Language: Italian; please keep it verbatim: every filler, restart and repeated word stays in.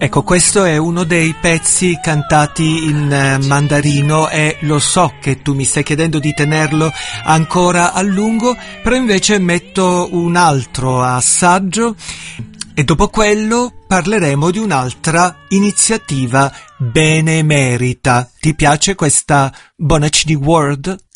Ecco, questo è uno dei pezzi cantati in eh, mandarino e lo so che tu mi stai chiedendo di tenerlo ancora a lungo, però invece metto un altro assaggio e dopo quello parleremo di un'altra iniziativa benemerita. Ti piace questa Bonacini World?